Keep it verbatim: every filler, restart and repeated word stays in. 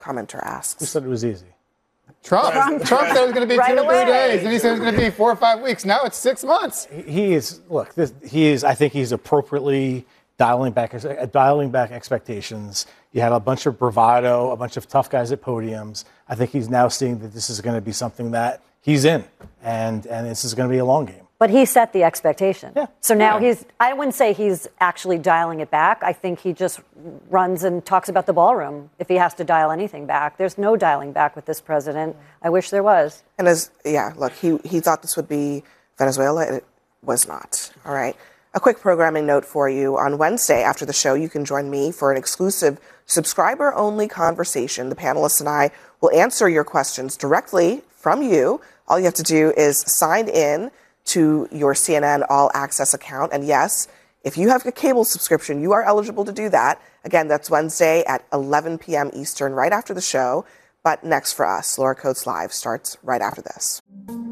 commenter asks. Who said it was easy? Trump. Trump, Trump said it was going to be right two or three days, and he said it was going to be four or five weeks. Now it's six months. He is, look, this, he is, I think he's appropriately dialing back, dialing back expectations. You had a bunch of bravado, a bunch of tough guys at podiums. I think he's now seeing that this is going to be something that he's in, and, and this is going to be a long game. But he set the expectation. Yeah. So now yeah. he's, I wouldn't say he's actually dialing it back. I think he just runs and talks about the ballroom if he has to dial anything back. There's no dialing back with this president. I wish there was. And as, yeah, look, he, he thought this would be Venezuela, and it was not. All right. A quick programming note for you. On Wednesday after the show, you can join me for an exclusive subscriber-only conversation. The panelists and I will answer your questions directly from you. All you have to do is sign in to your C N N All Access account. And yes, if you have a cable subscription, you are eligible to do that. Again, that's Wednesday at eleven p.m. Eastern, right after the show. But next for us, Laura Coates Live starts right after this.